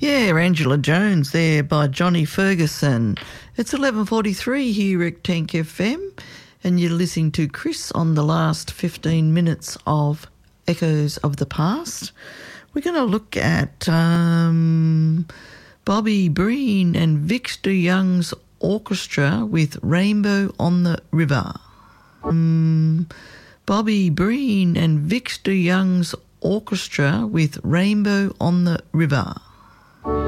Yeah, Angela Jones there by Johnny Ferguson. It's 11:43 here at Tank FM and you're listening to Chris on the last 15 minutes of Echoes of the Past. We're going to look at Bobby Breen and Vix de Young's orchestra with Rainbow on the River. Bobby Breen and Vix de Young's orchestra with Rainbow on the River.